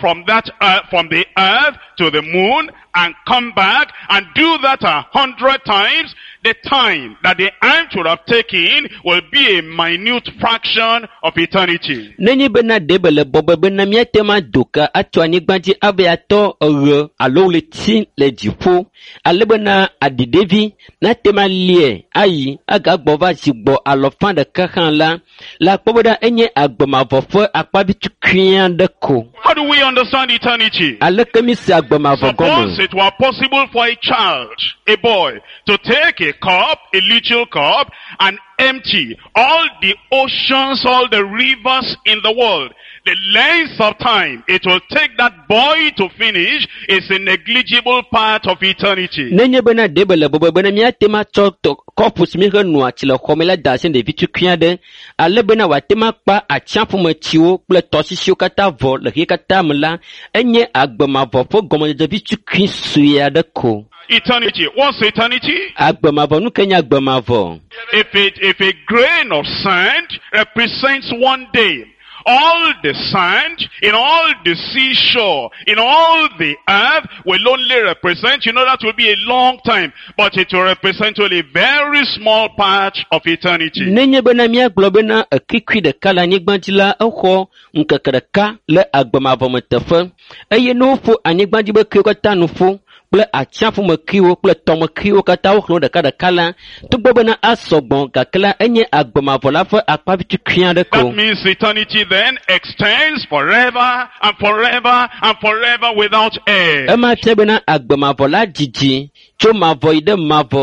from the earth to the moon and come back and do that 100 times, the time that the ant would have taken will be a minute fraction of eternity. Nenye bena debele bobe bena miatema doka atwani gbanji abeato alo le tin le dipo alebena adidevi na tema lie ayi agagbova jigbo alofan de kakan la poboda enye agbomavofo akpabitu krian de ko. How do we understand eternity? Alekemi si agbomavogomo. Suppose it were possible for a child, a boy, to take a cup, a little cup, and empty all the oceans, all the rivers in the world. The length of time it will take that boy to finish is a negligible part of eternity. Nenye bena debele bobe bena miatema to corpus mire noa chile komela dasen de vitu kriande ale bena watema pa achampu metiwo ple tosisio kata vo le kata mla enye agbemavo fo gomo de vitu krisuya de ko. Eternity. What's eternity? Agbemavo nu kenya agbemavo. If a grain of sand represents one day, all the sand in all the seashore, in all the earth will only represent, that will be a long time, but it will represent only a very small part of eternity. Nenye bena miya globena kikwi de kala nigbantila ako nkakadaka le agbemavo metefe. Eye nufu anigbanjibe kikota nufu. Ple achafu mekiwo ple tomekiwo kata wo de kada kala to bobena asogbon kakala enye agbemavola fo akpabitu krian de ko. That means eternity then extends forever and forever and forever without end. Ema tebena agbemavola jiji chomavo ide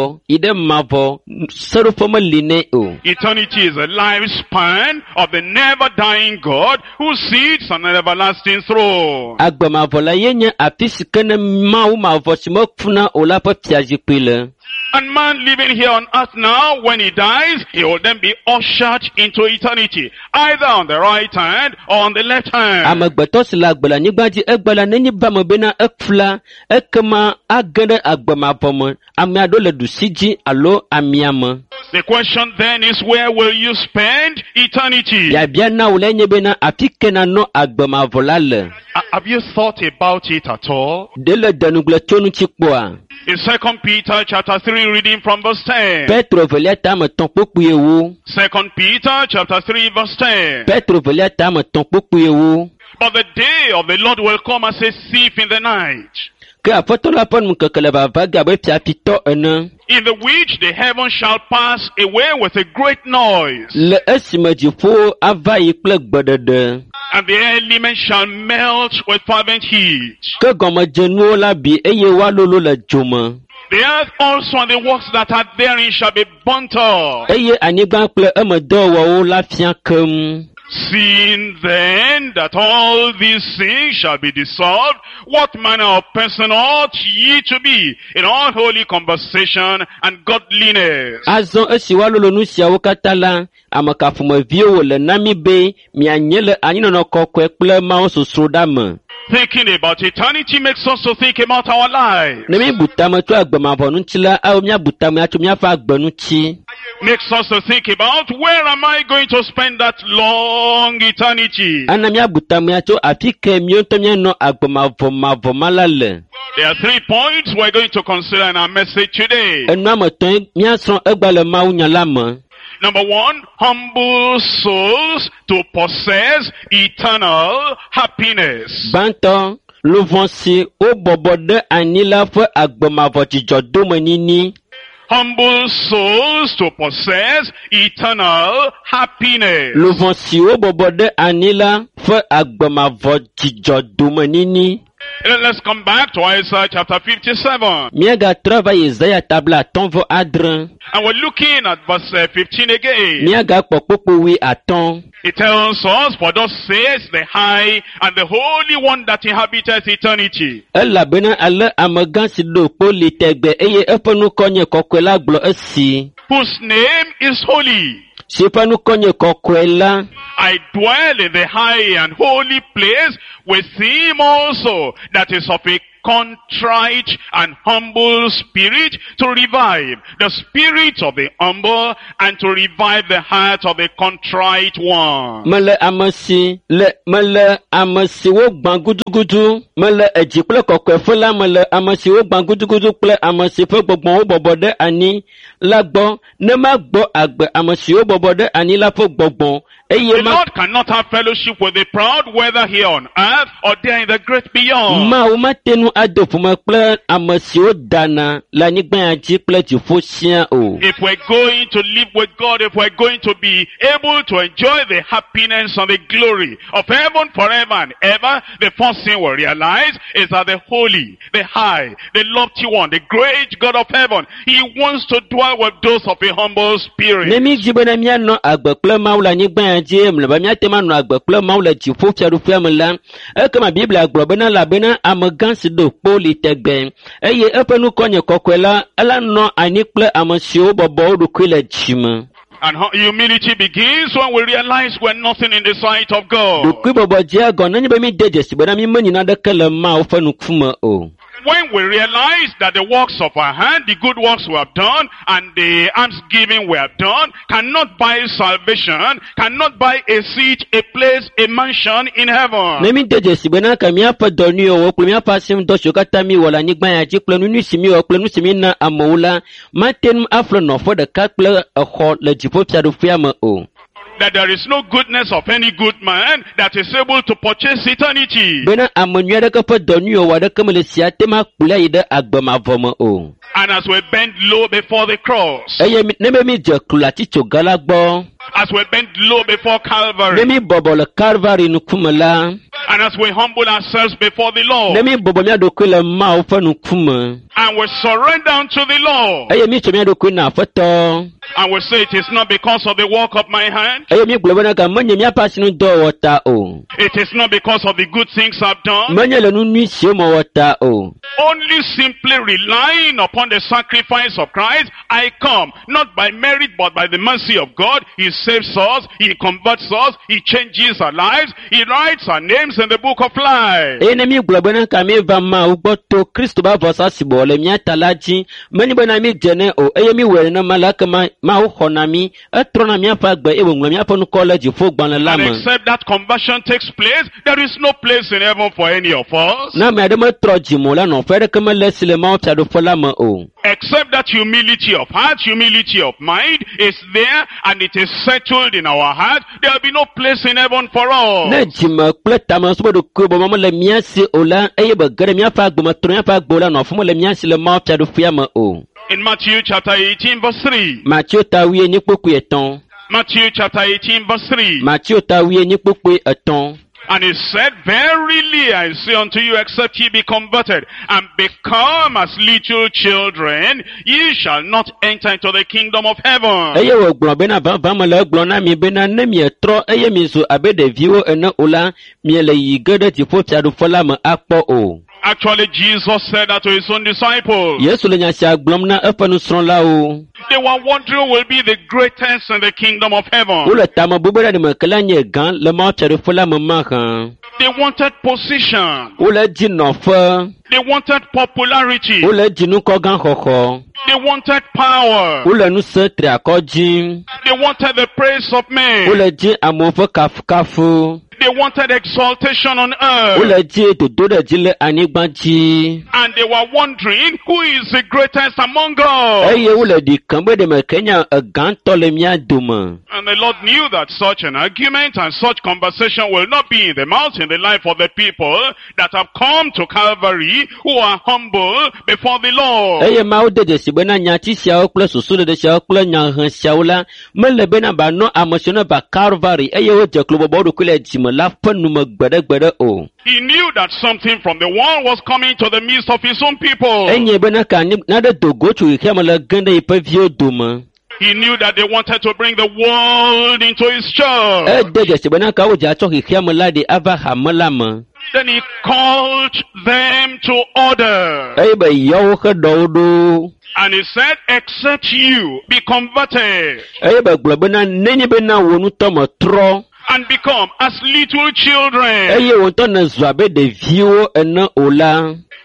mavo sorofoma line o. Eternity is a lifespan of the never dying God who sits on an everlasting throne. Agbemavola yenye apisikene mavo simokfuna ola pa piajipile. And man living here on earth now, when he dies, he will then be ushered into eternity, either on the right hand or on the left hand. Amagbatos la gbala nigbaji egbala neni bama bena ekfla ekema agende agbamapoma amiado le dusiji alo amiama. The question then is, where will you spend eternity? Ya biana ulenye bena apikena no agbamavolale. Have you thought about it at all? Dele danugle tonu chikboa. In 2 Peter chapter 3, reading from verse 10. Petro veleta me tonpokuyewu. 2 Peter chapter 3 verse 10. Petro veleta me tonpokuyewu. But the day of the Lord will come as a thief in the night, ke afotola pon mukakele bavaga be piapito ene. in the which the heavens shall pass away with a great noise, Le esimejifo avayi kple gbedede. and the elements shall melt with fervent heat. Ke gomejenuwo la bi eye wa lolo le jome. The earth also and the works that are therein shall be burnt up. Eye anyigba kple emedowowo la fia kem. Seeing then that all these things shall be dissolved, what manner of person ought ye to be in all holy conversation and godliness? Azon esiwa lolo nusia wakatala amakafume vio le nami be mianyele aninono kokwe kple mao susudame. Thinking about eternity makes us to think about our lives. Nemi butame to agbemavo nunchila au mia butame atu mia fa agbenuchi. Makes us to think about, where am I going to spend that long eternity? Ana mia butame atu afike mionto mia no agbemavo mavo malale. There are 3 points we're going to consider in our message today. Enwa meton mia son egbale mau nyalame. Number 1, humble souls to possess eternal happiness. Banton, louvonsi, o bobode anila fwe agbemavo jijodume nini. Humble souls to possess eternal happiness. Louvonsi, o bobode anila fwe agbemavo jijodume nini. Let's come back to Isaiah chapter 57. Miaga travail Isaiah tabla tonvo adren. And we're looking at verse 15 again. Miaga popopo wi aton. It tells us, for thus says the high and the holy one that inhabiteth eternity. Ella bena ale amagansi do poli tegbe eye eponu konye kokwela glo esi. Whose name is holy. Sipanu konye kokwela. I dwell in the high and holy place with him also that is of a contrite and humble spirit, to revive the spirit of the humble and to revive the heart of the contrite one. Mele amasi wo gbangudugudu mele ejikple kokofela mele amasi wo gbangudugudu kple amasi fe gbogbo wo bobode ani lagbo ne ma gbo agbe amasi wo bobode ani la fe gbogbo. The Lord cannot have fellowship with the proud, whether here on earth or there in the great beyond. If we're going to live with God, if we're going to be able to enjoy the happiness and the glory of heaven forever and ever, the first thing we realize is that the holy, the high, the lofty one, the great God of heaven, He wants to dwell with those of a humble spirit. And how you humility begins when we realize we're nothing in the sight of God. When we realize that the works of our hand, the good works we have done, and the almsgiving we have done, cannot buy salvation, cannot buy a seat, a place, a mansion in heaven. That there is no goodness of any good man that is able to purchase eternity. And as we bend low before the cross, as we bend low before Calvary, and as we humble ourselves before the Lord, and we surrender unto the Lord, and we say, it is not because of the work of my hand, it is not because of the good things I've done, only simply relying upon the sacrifice of Christ, I come, not by merit but by the mercy of God. He saves us, He converts us, He changes our lives, He writes our names in the book of life. And except that conversion takes place, there is no place in heaven for any of us. Except that humility of heart, humility of mind is there, and it is settled in our heart, there will be no place in heaven for us. In Matthew chapter 18 verse 3. Matthew chapter 18 verse 3. And He said, verily I say unto you, except ye be converted and become as little children, ye shall not enter into the kingdom of heaven. Actually, Jesus said that to His own disciples. They were wondering who will be the greatest in the kingdom of heaven. They wanted position. They wanted popularity. They wanted power. They wanted the praise of men. They wanted exaltation on earth. And they were wondering, who is the greatest among us? And the Lord knew that such an argument and such conversation will not be in the mouth, in the life of the people that have come to Calvary, who are humble before the Lord. He knew that something from the world was coming to the midst of His own people. He knew that they wanted to bring the world into His church. Then He called them to order. And He said, except you be converted and become as little children,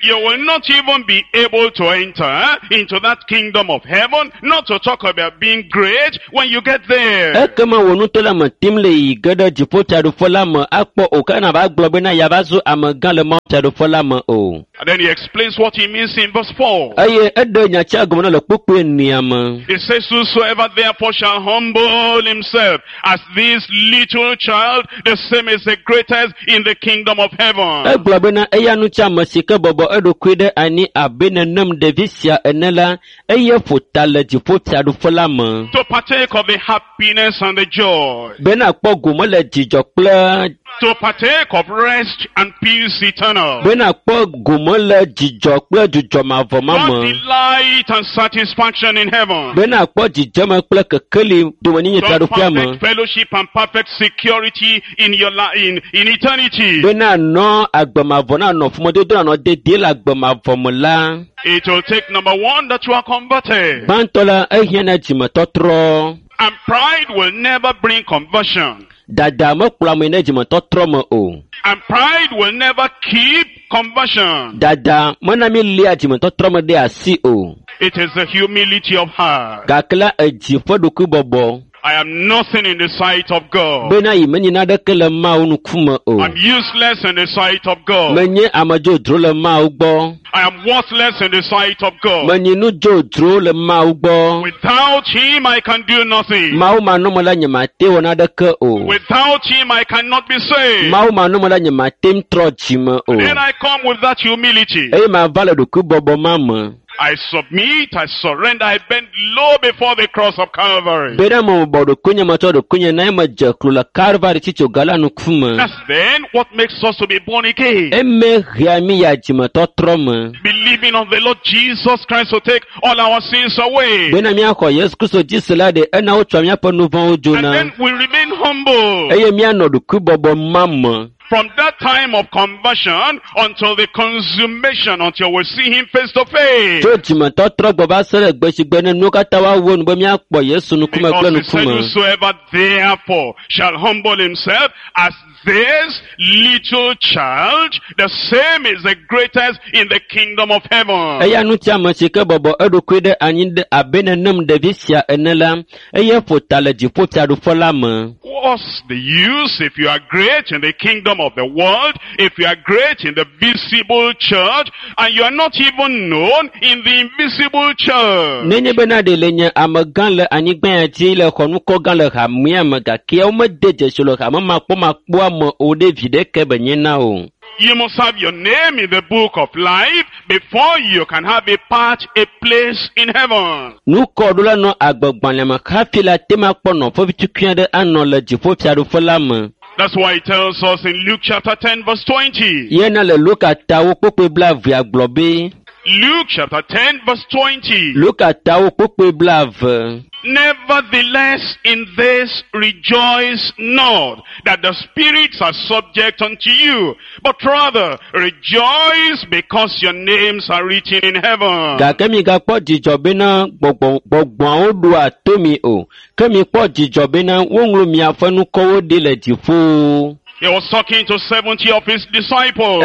you will not even be able to enter into that kingdom of heaven, not to talk about being great when you get there. Ekema wonu to la matim le igede jipo tado fola ma akpo okana ba globe na yabazo amagan le mo tado fola ma o. And then he explains what he means in verse 4. Aye edo nyacha gomono le popo niama. He says, whosoever therefore shall humble himself as this little child, the same is the greatest in the kingdom of heaven. E globe na eya nu cha masika bobo edo kwede ani abene nam devisia enela eye fotale jipo tado fola ma. To partake of the happiness and the joy. Bena akpo gomo le jijo ple. To partake of rest and peace eternal. Bena akpo gomo le jijo ple jijo ma voma God ma. delight and satisfaction in heaven. Bena akpo jijo ma ple kekeli duwani nyetado God fiama. perfect fellowship and perfect security in your in eternity. Bena no agbamavo na no fumododo na no de la agbamavo mola. It will take number one that you are converted. Bantola ehiana jimatotro. And pride will never bring conversion. Dada mo kula mo ene jimatotro mo o. And pride will never keep conversion. Dada mo na mi lia jimatotro mo de asi o. It is the humility of heart. Gakla ejifo doku bobo. I am nothing in the sight of God. Bena imeni na de kele ma unu kuma o. I'm useless in the sight of God. Menye amajo dro le ma ugbo. I am worthless in the sight of God. Menye nu jo dro le ma ugbo. Without him I can do nothing. Ma ma no mo la nyamate wona de ke o. Without him I cannot be saved. Ma no mo la nyamate mtro jima o. Then I come with that humility. E ma vale doku bobo mama. I submit, I surrender, I bend low before the cross of Calvary. Bena mo bodo kunya matodo kunya na ma jaklu la Calvary chicho gala nu kuma. That's then what makes us to be born again. Emme riami ya jimatotro. Believing on the Lord Jesus Christ to take all our sins away. Bena mi akọ Yesu Kristo jisela de ena otwa mi apo nu von And ojona. then we remain humble. Eye mi anodu ku bobo mama. From that time of conversion until the consummation, until we see him face to face. Jo jimatotro boba sere gbesigbe ne nu kata wa wo nu be mi akọ Yesu nu kuma Because pe nu he said, kuma. whosoever therefore shall humble himself as this little child, the same is the greatest in the kingdom of heaven. Eya nu tia masike bobo edu kwede anyinde abene nam de visia enela. Eye fotale jipo tiadu fola ma. What's the use if you are great in the kingdom of the world, if you are great in the visible church, and you are not even known in the invisible church? Nenye bena de lenye amagan le anyigben ati le konu kogan le hamia maga kia ume deje sholo hama makpo ama ode vide kebe nyena o. You must have your name in the book of life before you can have a part, a place in heaven. Nu kodula no agbagban le makafila tema pono fo bitukua de ano le jifo piado folama. That's why it tells us in Luke chapter 10 verse 20. Yena le Luka tawo pope bla via globe. Luke chapter 10 verse 20. Luka tawo pope bla v. Nevertheless, in this rejoice not that the spirits are subject unto you, but rather rejoice because your names are written in heaven. Kemi ga po jijobe na gbogbo odu atomi o. Kemi po jijobe na wonru mi afanu kowo de le jifo. He was talking to 70 of his disciples.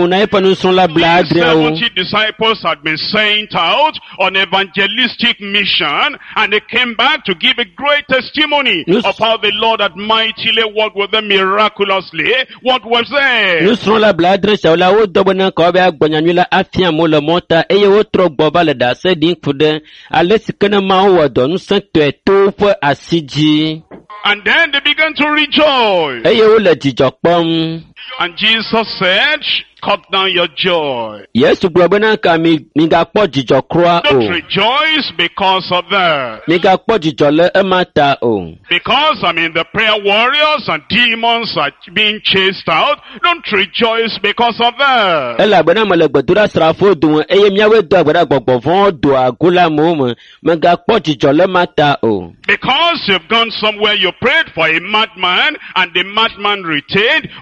70 disciples had been sent out on evangelistic mission, and they came back to give a great testimony of how the Lord had mightily worked with them miraculously. What was there? And then they began to rejoice. And Jesus said, cut down your joy. Yes, to Don't rejoice because of that. Because the prayer warriors and demons are being chased out. Don't rejoice because of that. Because you've gone somewhere, you prayed for a madman, and the madman retained, or he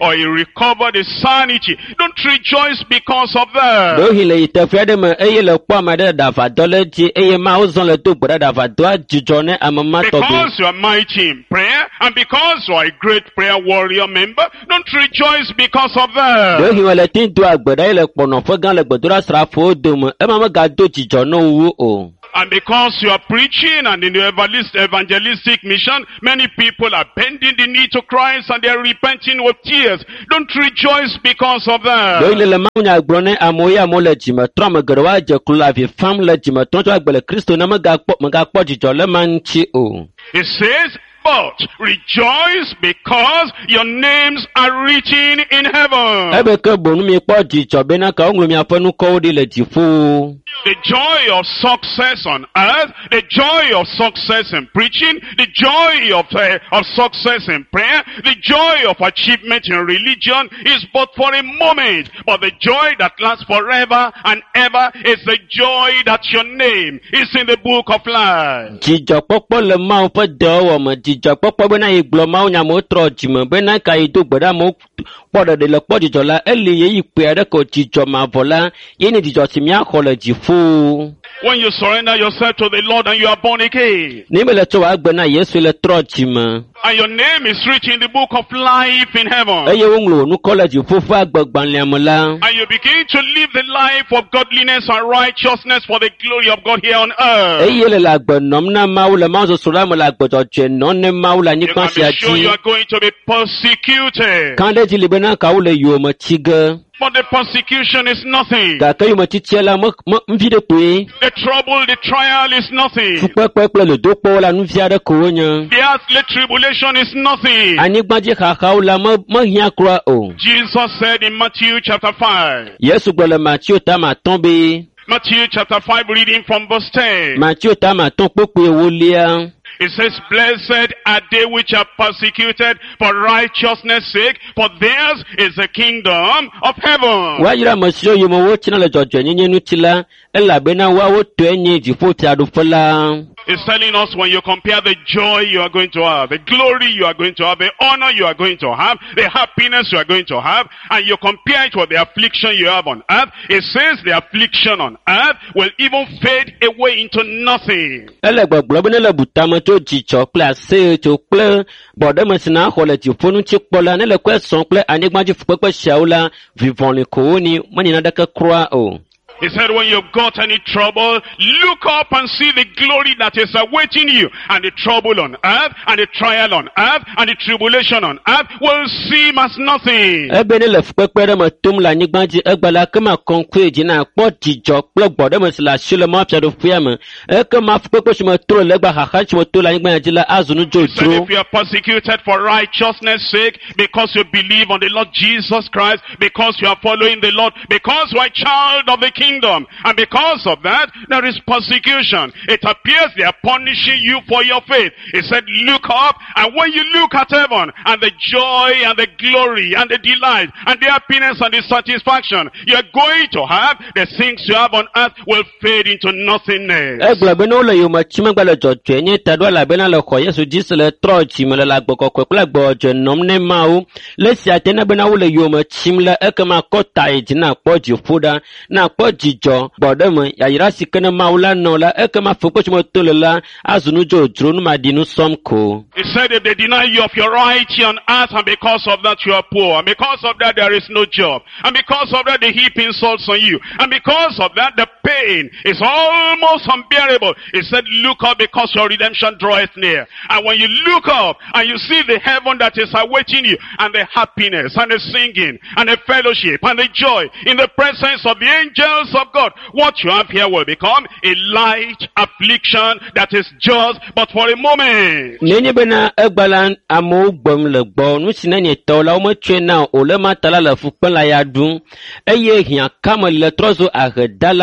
recover the sanity. Don't rejoice because of that. Do hi le itefu ade me eye le kpo amade dava do le ji eye ma ozon le to gbada dava do ajijo ne amama to bi. Because you are mighty in prayer and because you are a great prayer warrior member, don't rejoice because of that. Do hi wele tin do agbada ile pono fo gan le gbadura srafo do mo e ma ma ga do jijo no wu o. And because you are preaching and in the evangelistic mission, many people are bending the knee to Christ and they are repenting with tears. Don't rejoice because of that. Do ile le ma nya gbone amoya mo le jima tro me gero je kula vi fam le jima ton to agbele Kristo na ma ga po jijo le man chi o. It says, but rejoice because your names are written in heaven. Ebe ke bonu mi po jijo be na ka onru mi afanu ko di le jifu. The joy of success on earth, the joy of success in preaching, the joy of success in prayer, the joy of achievement in religion is but for a moment. But the joy that lasts forever and ever is the joy that your name is in the book of life. Jijo popo le ma o de owo mo jijo popo be na iglo ma o nya mo tro jimo be na ka ido gbada mo podo de le po jijo la eli ye ipe ade ko jijo ma vola ye ni jijo ti mi akho le jifu. When you surrender yourself to the Lord and you are born again. Ni me le to wa gbe na Yesu le tro jimo. And your name is written in the book of life in heaven. Eye wo nglo nu college fufu agbagban le amala. And you begin to live the life of godliness and righteousness for the glory of God here on earth. Eye le la gbe nom na ma wo le ma so sura mo la gbojo je no ne ma wo la ni kan si You aji. are going to be persecuted. Kan de ji le be na ka wo le yo mo chige. But the persecution is nothing. Ga ka yo mo chichela mo mvi de pe. The trouble, the trial is nothing. Fupepepe le do po la nu via de ko nya. The earthly tribulation is nothing. Ani gbaje kaka o la mo hian kura o. Jesus said in Matthew chapter 5. Yesu gbo le Matthew ta ma ton be. Matthew chapter 5 reading from verse 10. Matthew ta ma ton pope wo lia. It says, blessed are they which are persecuted for righteousness' sake, for theirs is the kingdom of heaven. Wa yira mo sio yo mo wo china le jojo nyenye nu tila ela be na wa wo to enye jifo ti adu fola. It's telling us when you compare the joy you are going to have, the glory you are going to have, the honor you are going to have, the happiness you are going to have, and you compare it with the affliction you have on earth, it says the affliction on earth will even fade away into nothing. Ele gbogbo be le butama to jicho place to ple bode mo sina ho le jifo nu chi pola ne le kweson ple anigbaji fupepe shaula vivon le ko ni mani na daka croix o. He said, when you've got any trouble, look up and see the glory that is awaiting you. And the trouble on earth, and the trial on earth, and the tribulation on earth will seem as nothing. Ebe ne le fukpekpe mo tum la nyigbaji egbala kema konkwe jina po jijo plug bode mo sila shile mo apya do fuyame. Eke ma fukpekpe shimo tro legba haha shimo to la nyigbaji la azunu jo So if you are persecuted for righteousness' sake, because you believe on the Lord Jesus Christ, because you are following the Lord, because you are a child of the kingdom, and because of that, there is persecution. It appears they are punishing you for your faith. He said, look up, and when you look at heaven, and the joy, and the glory, and the delight, and the happiness, and the satisfaction you are going to have, the things you have on earth will fade into nothingness. Egbe no le yo ma chima gbale jojo enye tadwa la bena le ko Yesu Jesus le tro chima le la gboko ko kla gbojo nom ne ma o le si atena bena wo le yo ma chimla ekema ko tai jina po ji fuda na po jijo bode mo ya yira sikene ma wala no la ekema foko chimo tolela azunu jo dronu madinu somko. He said if they deny you of your right on earth and because of that you are poor, and because of that there is no job, and because of that they heap insults on you, and because of that the pain is almost unbearable. He said look up because your redemption draweth near. And when you look up and you see the heaven that is awaiting you, and the happiness and the singing and the fellowship and the joy in the presence of the angels of God, what you have here will become a light affliction that is just but for a moment. Nenye bena egbalan amo gbom le gbo nu sinene to la mo twe na o le matala le fukpen la ya dun eye hian kam le trozo agedala koli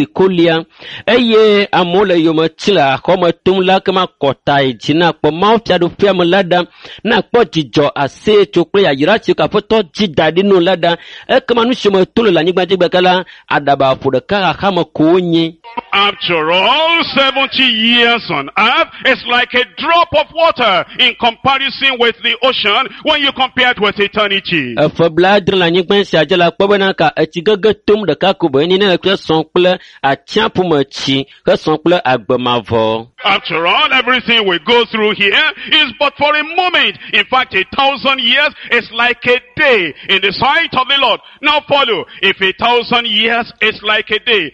ikolia eye amole yoma chila koma tumla kama kota ejina po ma fiado fiam lada na po jijo ase chokwe ya yirachi ka foto jidade no lada kama nushimo tolo la nigba jigbakala adaba fudaka kama konye. After all, 70 years on earth is like a drop of water in comparison with the ocean when you compare it with eternity. Fabladre la nigba si ajala kpobena ka etigaga tum de kakubo ni na kle sonple a tiapumachi ka sonple agbamavo. After all, everything we go through here is but for a moment. In fact, 1,000 years is like a day in the sight of the Lord. Now follow. If 1,000 years is like a day,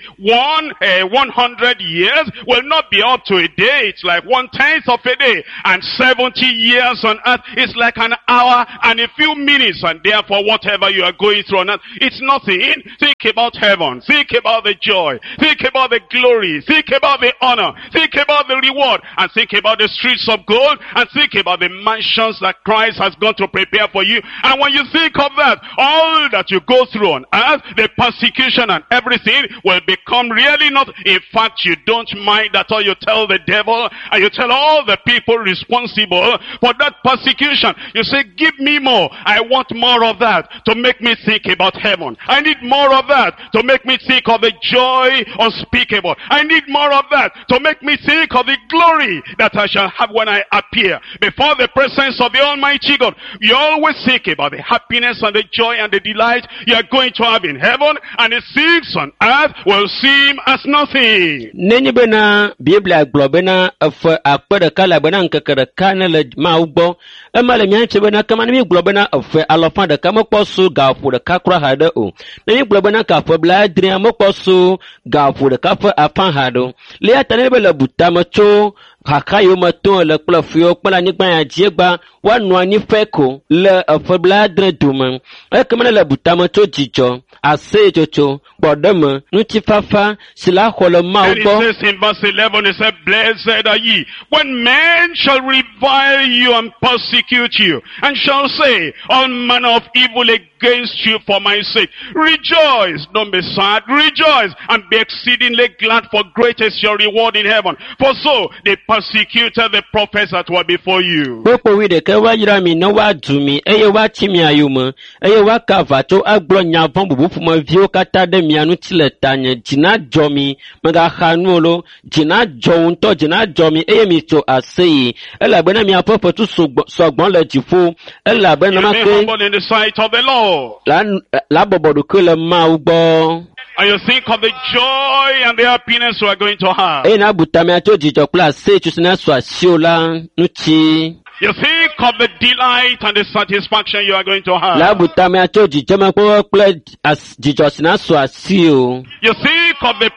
100 years will not be up to a day. It's like 1/10 of a day. And 70 years on earth is like an hour and a few minutes. And therefore, whatever you are going through on earth, it's nothing. Think about heaven. Think about the joy. Think about the glory. Think about the honor. Think about the reward. And think about the streets of gold. And think about the mansions that Christ has gone to prepare for you. And when you think of that, all that you go through on earth, the persecution and everything will become really not. In fact, you don't mind at all. You tell the devil and you tell all the people responsible for that persecution. You say, give me more. I want more of that to make me think about heaven. I need more of that to make me think of the joy unspeakable. I need more of that to make me think of the glory that I shall have when I appear before the presence of the Almighty God. You always think about the happiness and the joy and the delight you are going to have in heaven, and the things on earth will seem as nothing. Neni bena Biblia globena afa akpada kala bena nkakara kana le maubo amale nyanche bena kama ni globena afa alofa da kama posu gafu da kakra hada o neni globena ka fa bla adria mo posu gafu da kafa afan hado le atane bela butama cho hakayo maton le plafio pala ni gba ajegba wanu ani feko le afabladre dum kama le butama cho jijo ase chocho bodama nuti fafa sila holo maubo. And it says in verse 11, it said, blessed are ye when men shall revile you and persecute you, and shall say all manner of evil against you for my sake. Rejoice, don't be sad, rejoice, and be exceedingly glad, for great is your reward in heaven. For so they persecuted the prophets that were before you. Popo we de kawa yirami no wa dumi eye wa chimi ayuma eye wa kavato agbo nyavon bubufuma vio kata de mianu tiletanya jina jomi maga khanuolo jina jonto jina jomi eye mi to asei ela bena mi apopo tu sogbon le jifo ela bena ma pe in the sight of the Lord. La bobodu kele ma ugbo. And you think of the joy and the happiness we are going to have. Na butame ato jijo kula se chusina swasiola nuchi. You think of the delight and the satisfaction you are going to have. La butame ato jijo ma kula jijo sina swasio. You think of the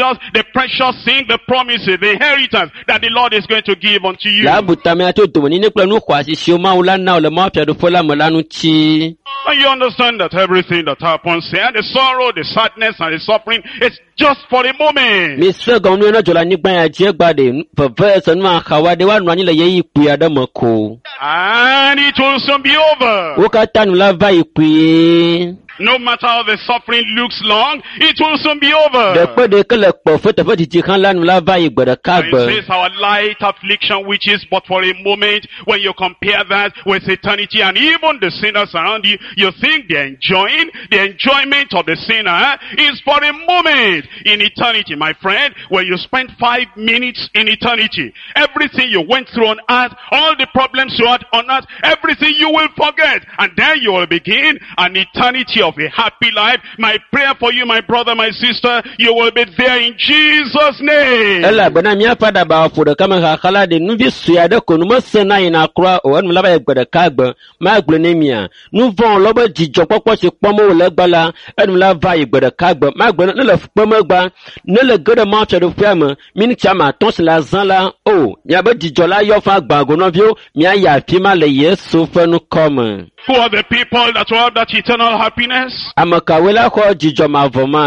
precious thing, the promises, the inheritance that the Lord is going to give unto you. La butame ato dumuni ne kula nu kwasi sio ma ula na ole ma pia do fola molanu chi. And you understand that everything that happens here, the sorrow, the sadness, and the suffering, is just for a moment. Mr. Gonu na jola nigba ya jegbade perverse nu akawade wa nu anile ye ipu ya damako. And it will soon be over. Wokata nu la va ipu. No matter how the suffering looks long, it will soon be over. It says our light affliction, which is but for a moment, when you compare that with eternity, and even the sinners around you, you think they're enjoying the enjoyment of the sinner is for a moment. In eternity, my friend, when you spend 5 minutes in eternity, everything you went through on earth, all the problems you had on earth, everything you will forget, and then you will begin an eternity of a happy life. My prayer for you, my brother, my sister, you will be there in Jesus' name. Ela bana mi apada ba fodo kama khala de nu visuya de ko nu masena ina kra o anu laba egbede kagba ma gblenemia nu von lobo jijo popo se pomo le gbala anu la va egbede kagba ma gbene le pomo gba ne le gode ma che do fiam min chama ton se la zan la o ya be jijo la yo fa gbago no vio mi aya fi ma le yesu fe nu come. Who are the people that will have that eternal happiness? Amakawela ko jijo mavoma.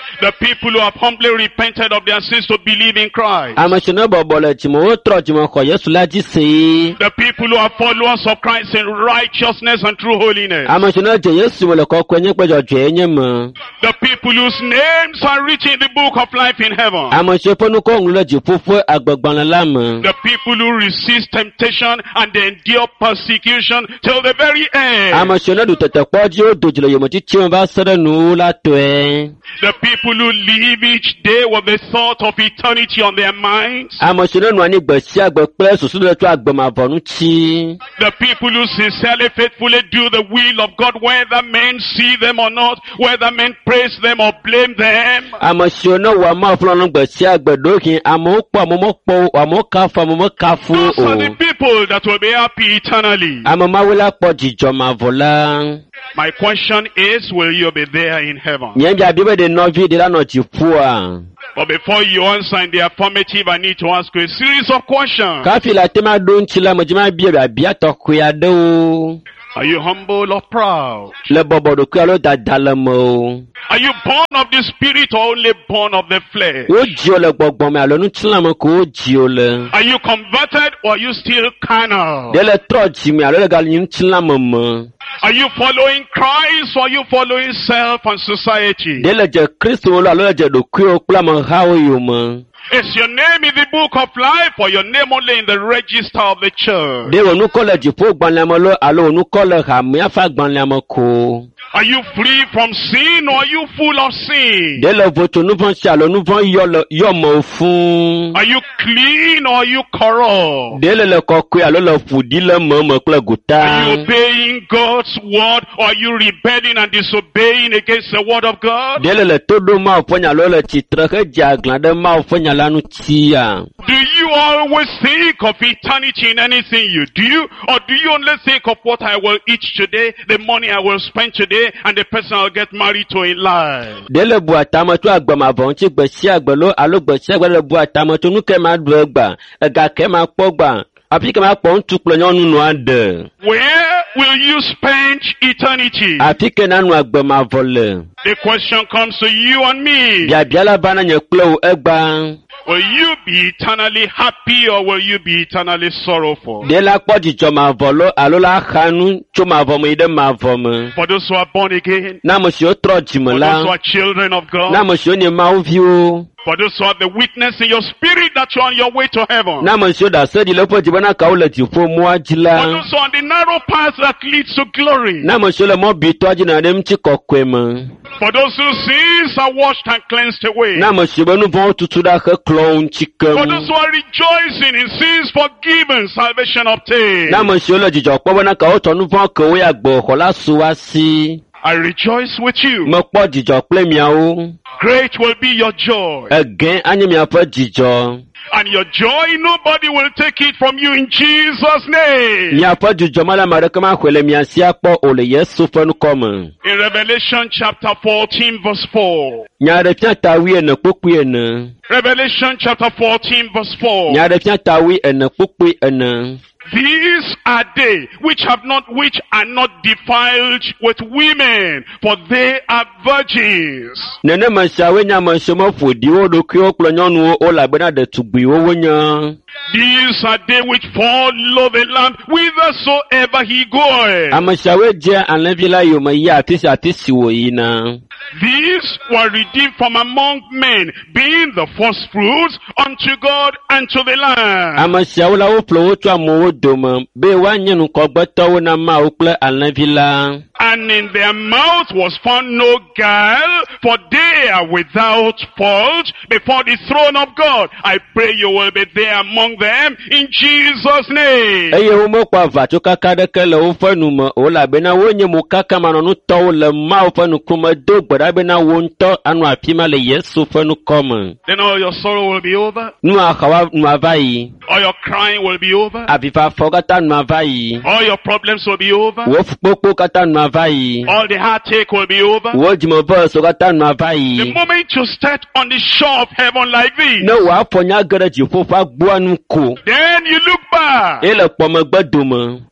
The people who have humbly repented of their sins to believe in Christ. Amashina bobole chimo otro chimo ko Yesu la jise. The people who are followers of Christ in righteousness and true holiness. Amashina je Yesu mo le ko kwenye pejo jenye mo. The people whose names are written in the book of life in heaven. Amashina ponu ko ngule jifufu agbagban la mo. The people who resist temptation and they endure persecution till the very end. Amashina du tete poji o dojilo yomo ti chimo ba sere nu la twe. The people who live each day with the thought of eternity on their minds. Amashina nu ani gbesi agbepre susu le tu agbemavonu chi. The people who sincerely, faithfully do the will of God, whether men see them or not, whether men praise them or blame them. Amashina wa ma fulonu gbesi agbedokin amopo amomopo amokafu amomokafu Those are the o. people that will be happy eternally. Amamawela po jijo mavola. My question is, will you be there in heaven? Nyembi abibe de novi de la no jifua. But before you answer in the affirmative, I need to ask you a series of questions. Kafi la tema don chila mojima biya tokuya do. Are you humble or proud? Le bobo do kuya lo dadalamo. Are you born of the Spirit or only born of the flesh? O jio le gbogbo me alonu chila mo ko jio le. Are you converted or are you still carnal? De le tro ji mi alo le gal yin chila mo. Are you following Christ or are you following self and society? De le je Kristo lo alo le je do kuyo kula mo hawo yo mo. Is your name in the book of life or your name only in the register of the church? De onu ko le jifo gbanle lo alo onu ko le ha mi afa gbanle ko. Are you free from sin or are you full of sin? De le voto nu von alo nu von yo mo fun. Are you clean or are you corrupt? De le ko kuya lo le fudi le mo kle guta. Are you obeying God's word or are you rebelling and disobeying against the word of God? De le todo ma fonya lo le titre ke jaglan de ma fonya lanu tia. Do you always think of eternity in anything you do? Or do you only think of what I will eat today, the money I will spend today, and the person I'll get married to in life? De le bu atama tu agbama von ti gbesi agbelo alo gbesi agbelo bu atama tu nu ke ma du egba ega ke ma pogba afi ke ma po ntu plo nyonu nu ade. Where will you spend eternity? Afi ke na nu agbama vole. The question comes to you and me. Bia la bana nye klo egba. Will you be eternally happy or will you be eternally sorrowful? De la po jijo ma volo alo la khanu chu ma vomo ide ma vomo. For those who are born again, Na mo si o tro for those who jimola. are children of God, Na mo si o ni ma ovio. for those who have the witness in your spirit that you're on your way to heaven, Na mo si o da se di lepo jibana ka o le ti fo mu for ajila. those who are on the narrow path that leads to glory, Na mo si o le mo bi to ajina dem ti kokwe mo. for those whose sins are washed and cleansed away, Na mo si bonu von tutu da ke clown for chikem. those who are rejoicing in sins forgiven, salvation obtained. Na mo si o le jijo po bona ka o to nu von ke we agbo ko la suwa si. I rejoice with you. Mo po jijo ple mi awo. Great will be your joy. Again anyi mi afa jijo. And your joy, nobody will take it from you in Jesus' name. Mi afa jijo mala mare kama kwele mi asia po ole Yesu fenu komme. In Revelation chapter 14 verse 4. Nyare pia tawi ene kpokpu ene. Revelation chapter 14 verse 4. Nyare pia tawi ene kpokpu ene. These are they which are not defiled with women, for they are virgins. Nene mashawe nya mashomo fudi wo do kyo klo nyonu o la bena de tugbi wo wonya. These are they which follow the Lamb whithersoever he goeth. Amashawe je anlevila yo ma ya atisi wo yina. These were redeemed from among men, being the first fruits unto God and to the Lamb. Amashawe la wo flo wo twa mo wo doma be wa nyenu ko gbeto wo na ma wo ple anlevila. And in their mouth was found no guile, for they are without fault before the throne of God. I pray you will be there among them in Jesus' name. Eye wo mo kwa va to kaka de ke le wo fanu mo o la bena wo nye mo kaka manonu to le ma wo fanu kuma do gbada bena wo nto anu apima le Yesu fanu komme. Then all your sorrow will be over. Nu akawa nu avai. All your crying will be over. Aviva fogata nu avai. All your problems will be over. Wo fukpo kata nu avai. All the heartache will be over. Wo jimo bo so kata nu The avai. moment you start on the shore of heaven like this, No wa fonya gere jifo fa gbo anu ko. then you look back Ele pomo gbedomo.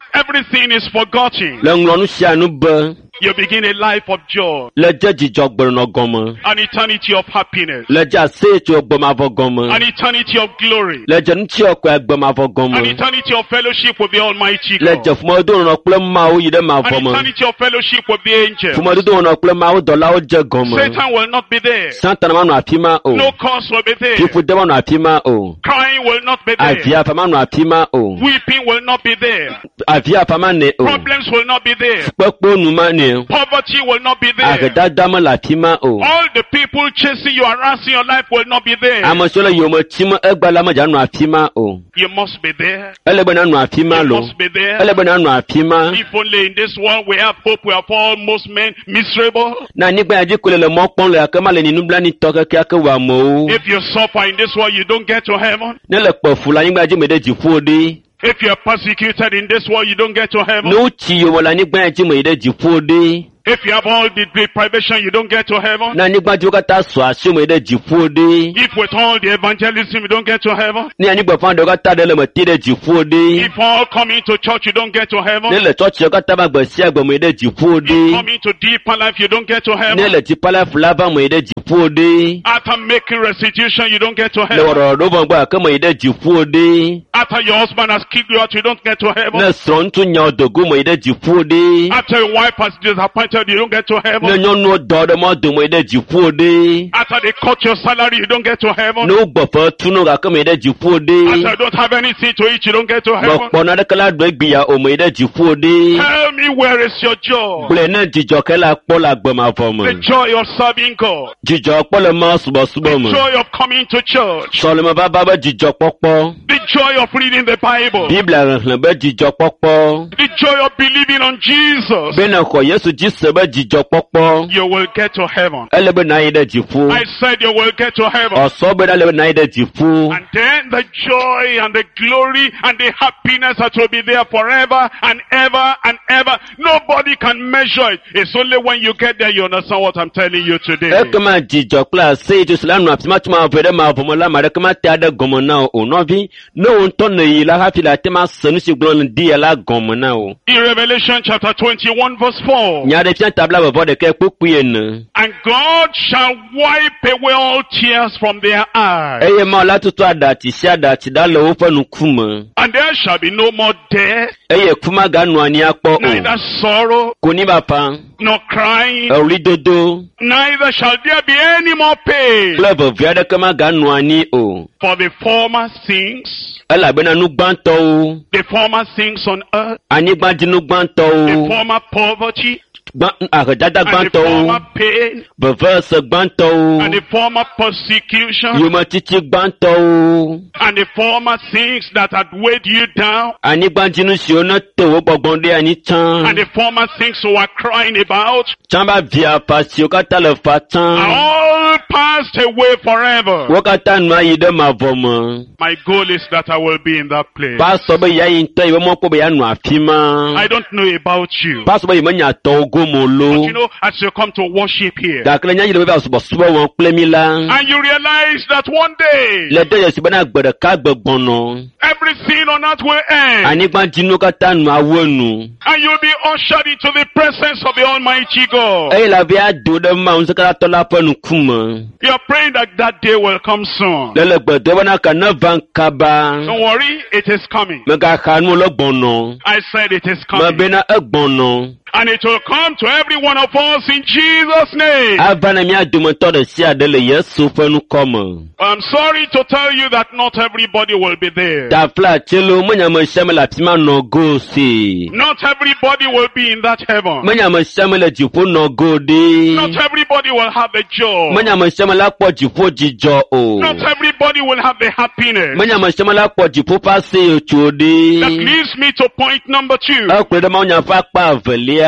Everything is forgotten. Le ŋlɔ nu sia nu be. You begin a life of joy. Le dze dzidzɔ gbɔnɔ gɔme. An eternity of happiness. Le dze ase tso gbɔmavɔ gɔme. An eternity of glory. Le dze nutsiɔ kɔe gbɔmavɔ An gɔme. eternity of fellowship with the Almighty Le God. dze fumɔdonɔ kple Mawu yi ɖe An mavɔ me. eternity of fellowship with the angels. Fumɔdonɔ kple Mawu dɔlawo dze gɔme. Satan will not be there. Satan manɔ afi ma o. No curse will be there. Fifude manɔ afi ma o. Crying will not be there. Avi afa manɔ afi ma o. Weeping will not be there. Avi afa ma ne o. Problems will not be there. Kpekpo nu ma ne. Poverty will not be there. Ahedada me le afi ma o. All the people chasing you, harassing your life will not be there. Ame siwo le yome tsim egba la medza nɔ afi ma o. You must be there. Ele be nanɔ afi ma You lo. must be there. Ele be nanɔ afi ma. If only in this world we have hope, we have all most men miserable. Na anyigba ya dzi ko le mɔ kpɔm le gake ma le ni nublanitɔ kekeake wɔ amewo. If you suffer in this world, you don't get to heaven. Ne le kpɔfu le anyigba ya dzi me ɖe dziƒo ɖe. If you are persecuted in this world, you don't get to heaven. Ne wotsi yome le anyigba ya dzi me yi ɖe dziƒo ɖe. If you have all the deprivation, you don't get to heaven. Ne anyigbadziwo katã sɔ asi me yi ɖe dziƒo ɖe. If with all the evangelism, you don't get to heaven. Ne anyigbafa ɖewo katã ɖe le me te ɖe dziƒo ɖe. If all coming to church, you don't get to heaven. Ne le tsɔtsiwo katã be agbe sia agbe me yi ɖe dziƒo If ɖe. coming to deeper life, you don't get to Ne heaven. le tipala fula va me yi ɖe dziƒo ɖe. After making restitution, you don't get to Le heaven. wɔɖɔɖɔ ɖo vɔ gbe gake me yi ɖe dziƒo ɖe. After your husband has kicked you out, you don't get to heaven. Ne srɔ̃ŋutsu nya dogo me yi ɖe dziƒo ɖe. After your wife has disappointed you, don't get to Ne heaven. nyɔnuwo dɔ ɖe mɔ do me yi ɖe dziƒo ɖe. After they cut your salary, you don't get to heaven. Ne wogbɔƒe tu no gake me yi ɖe dziƒo After ɖe. you don't have anything to eat, you don't get to heaven. Mekpɔna ɖeke la ɖo egbia o me yi ɖe dziƒo ɖe. Tell me, where is your joy? Gblɔe ne dzidzɔ ke la kpɔ le agbemavɔ The me. joy of serving God. Dzidzɔ kpɔ le ma subɔsubɔ The me. joy of coming to church. Sɔleme vava be dzidzɔ kpɔkpɔ. The joy of reading the Bible. Biblia xexlẽ be dzidzɔ kpɔkpɔ. The joy of believing on Jesus. Be ne xɔ Yesu dzi se be dzidzɔ kpɔkpɔ. You will get to heaven. Ele be na yi ɖe dziƒo. I said you will get to heaven. Ɔsɔ be ele be na yi ɖe dziƒo. And then the joy and the glory and the happiness that will be there forever and ever and ever. Nobody can measure it. It's only when you get there you understand what I'm telling you today. Ekema dzidzɔ kple ase to sila nu afi ma tuma ave ɖe ma vɔ me la ma ɖeke ma te aɖe gɔme na o nɔvi. Ne wo ŋutɔ ne yi la hafi la te ma se nu si gblɔ le di ya la gɔme na o. In Revelation chapter 21 verse 4. Nya ɖe fia tabla vevɔ ɖeke kpokpui ene. And God shall wipe away all tears from their eyes. Eye ma la tutu aɖatsi si aɖatsi ɖa le woƒe ŋkume. And there shall be no more death, Eye ku maganu anyi akpɔ o. neither sorrow, Konyi bapa. nor crying, Ɣlidodo. neither shall there be any more pain. Kple vevi aɖeke maganu anyi o. For the former things, Elabena nu gbãtɔwo. the former things on earth, Anyigbadzinu the gbãtɔwo. former poverty, Ahedada and the former gbãtɔwo. pain, Vevese and gbãtɔwo. the former persecution, Yometiti gbãtɔwo. and the former things that had weighed you down, Anyigbadzinu siwo ne te wo gbɔgbɔm ɖe anyi and tsã. the former things you were crying about, Tsã ba via fa siwo katã le fa are tsã. all passed away forever. Wo katã nu ayi ɖe mavɔ me. My goal is that I will be in that place. Pastor be yayi ŋutɔ yi be mɔkpɔ be yeanɔ afi ma. I don't know about you, Pastor be yi menya tɔwo gomo but lo. you know, as you come to worship here, Gake le nyanyi le be va subɔsubɔ wɔm kple mi la. and you realize that one day, Le de yesi bena gbe ɖeka gbegbɔnɔ. everything on earth will end, Anyigbadzinu katã nu awu enu. and you'll be ushered into the presence of the Almighty God. Eye la be ado ɖe Mawu Ŋusẽkatãtɔ la ƒe ŋkume. You are praying that that day will come soon. Le gbedo bena ka ne va kaba. Don't worry, it is coming. Megaxa nu le gbɔnɔ. I said it is coming. Mebena egbɔnɔ. And it will come to every one of us in Jesus' name. Ava ne mía dometɔ ɖe sia ɖe le Yesu ƒe nukɔme. I'm sorry to tell you that not everybody will be there. Tafla tselo menyame sia me le afi ma nɔ go si. Not everybody will be in that heaven. Menyame sia me le dziƒo nɔ go ɖi. Not everybody will have a joy. Menyame sia me la kpɔ dziƒo dzidzɔ o. Not everybody will have the happiness. Menyame sia me la kpɔ dziƒo ƒe aseyetso That ɖi. leads me to point number 2. Ekplɔe ɖe Mawu nya ƒe akpa evelia.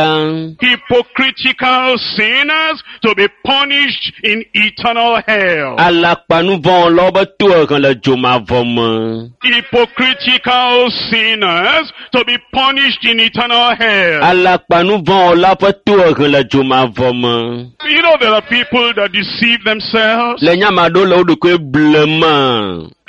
Hypocritical sinners to be punished in eternal hell. Alakpanuvɔwɔlawo be tohehe le dzomavɔ me. Hypocritical sinners to be punished in eternal hell. Alakpanuvɔwɔla ƒe tohehe le dzomavɔ me. You know there are people that deceive themselves. Le nyama ɖewo le wo ɖokui blema.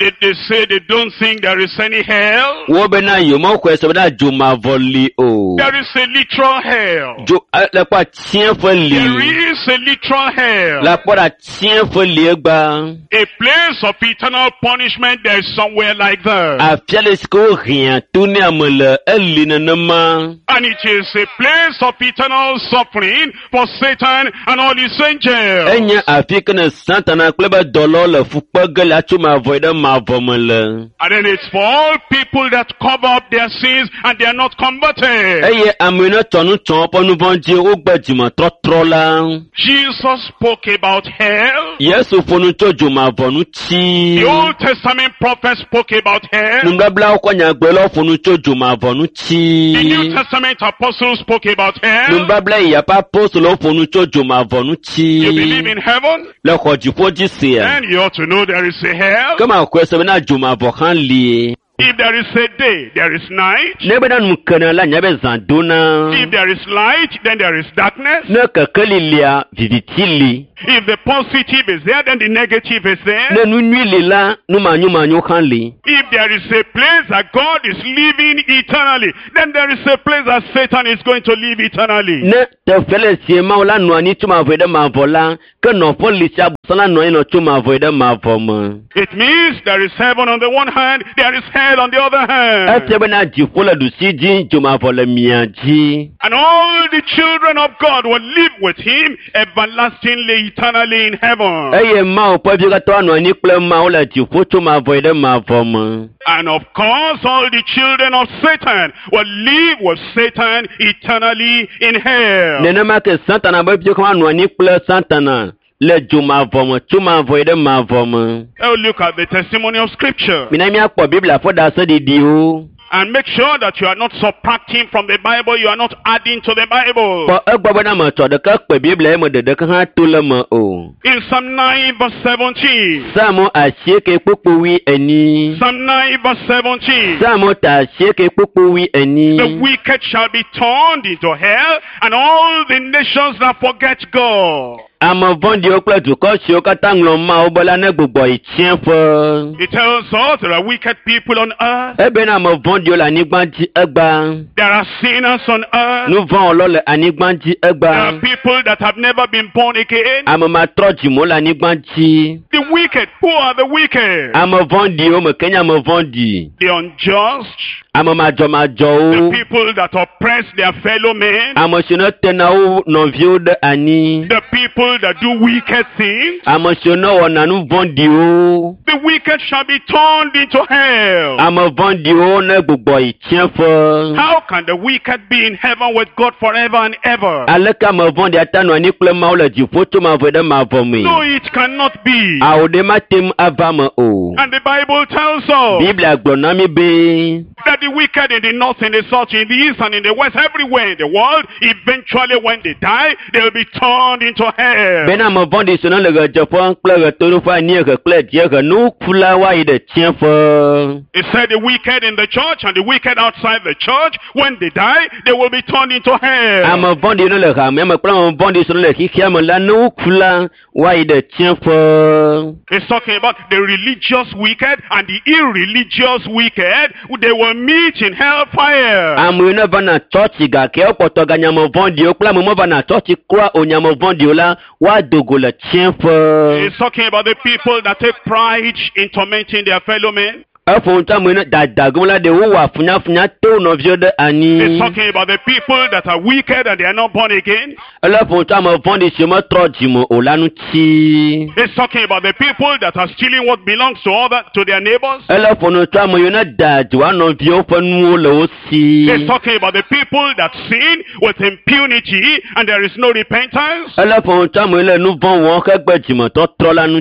They say they don't think there is any hell. Wo bena yomo kwe so bena juma voli o. There is a literal hell. Jo la kwa tien foli. There is a literal hell. La kwa tien foli gba. A place of eternal punishment, there is somewhere like that. A fiale sko rien tourner amele eline nama. And it is a place of eternal suffering for Satan and all his angels. Enya afike na Santana kleba dolo le fukpa gela chuma voida ma vomele. And then it's for all people that cover up their sins and they are not converted. Eye amena tonu ton ponu vanji ogbajima trotrola. Jesus spoke about hell. Yesu fonu tojo ma vonu chi. The Old Testament prophets spoke about hell. Nungabla okwanya gbelo fonu tojo ma vonu chi. The New Testament apostles spoke about hell. Nungabla yapa apostolo fonu tojo ma vonu chi. You believe in heaven? Le khoji foji se. Then you ought to know there is a hell. Kama kwese bena juma vokan li. If there is a day, there is night. Ne bena mukana la nyabe zandona. If there is light, then there is darkness. Ne kakalilia vivitili. If the positive is there, then the negative is there. Ne nunuile la numanyu kanli. If there is a place that God is living eternally, then there is a place that Satan is going to live eternally. Ne te fele siema ola nuani tuma voida ma vola. Ke no polisia busala nuani no tuma voida ma voma. It means there is heaven on the one hand, there is hell on the other hand. Ete bena jifola dusiji juma vola miaji. And all the children of God will live with him everlastingly, eternally in heaven. Eye ma opo bi kato nuani kple ma ola jifo tuma voida ma voma. And of course, all the children of Satan will live with Satan eternally in hell. Nenema ke Santana ba bi kama nuani kple Santana. Le juma voma tuma voida ma voma. Oh, look at the testimony of Scripture. Minami akpo Biblia foda se di dio. And make sure that you are not subtracting from the Bible, you are not adding to the Bible. Po egbo na ma to de ka pe Biblia mo de ka ha to le mo o. In Psalm 9 verse 17. Samo asieke popo wi eni. Psalm 9 verse 17. Samo ta asieke popo wi eni. The wicked shall be turned into hell, and all the nations that forget God. Amo vondi okple duko si okatanglo ma obola ne gbogbo itien fo. It tells us there are wicked people on earth. Ebe na mo vondi ola anigbanji egba. There are sinners on earth. Nu von olole anigbanji There egba. are people that have never been born again. Amo ma troji mo la anigbanji. The wicked. Who are the wicked? Amo vondi o mo kenya mo vondi. The unjust. Amo ma The jo. people that oppress their fellow men. Amo sino tena o no vio de ani. The people that do wicked things. Amo sino wana nu vondi o. The wicked shall be turned into hell. Amo vondi o ne gbogbo itien fo. How can the wicked be in heaven with God forever and ever? Aleka mo vondi atano ani kule ma ola jifoto ma voida ma vomi. No, it cannot be. Aode matem avama o. And the Bible tells us Biblia glonami be. that the wicked in the north, in the south, in the east, and in the west, everywhere in the world, eventually when they die, they will be turned into hell. Bena mo vondi sono le ga Japan kle ga toro fa ni ga kle die ga no kula wa ide tien fo. It said the wicked in the church and the wicked outside the church, when they die, they will be turned into hell. Amo vondi no le ga me mo kle mo vondi sono le kikia mo la no kula wa ide tien fo. It's talking about the religious wicked and the irreligious wicked. They will meet in hellfire. Amo no bana church ga ke opoto ga nyamo vondi o kla mo bana church kwa o nyamo vondi o la wa dogo le tien fo. It's talking about the people that take pride in tormenting their fellow men. Afonta mo na dadagola de wo wa funya to no vio de It's ani. talking about the people that are wicked and they are not born again. Alafonta mo vondi se mo troji mo olanu ti. It's talking about the people that are stealing what belongs to their neighbors. Alafonta mo yona dad wa no vio fanu le o si. It's talking about the people that sin with impunity and there is no repentance. Alafonta mo le nu von won ka gbeji mo to trolanu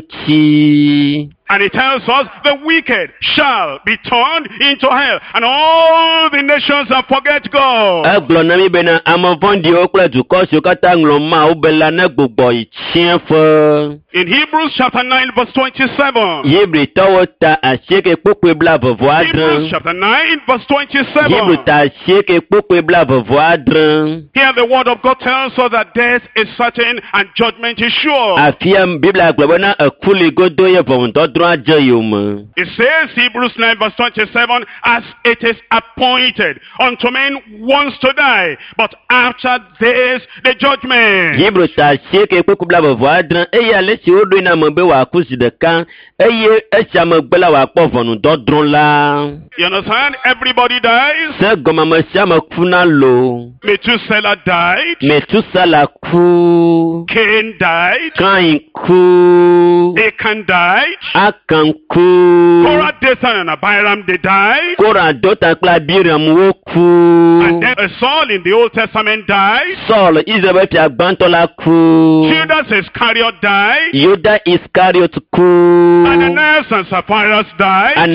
ti. And it tells us the wicked shall be turned into hell, and all the nations that forget God. Aglo na mi bena amo vondi o kle du ko si o kata nglo ma o bela na gbogbo itien fo. In Hebrews chapter 9 verse 27. Yebre tawo ta asieke popo bla vovo Hebrews adran. chapter 9 verse Yebre 27. ta asieke popo bla vovo adran. Here the word of God tells us that death is certain and judgment is sure. Afia Biblia globana akuli godo ye vondo It says, Hebrews 9 verse 27, as it is appointed unto men once to die, but after this the judgment. You understand? Everybody dies. Methuselah died. Cain died. Achan died. Korah, Dathan, and Abiram, they died. And then Saul in the Old Testament died. Judas Iscariot died. Ananias and Sapphira died. And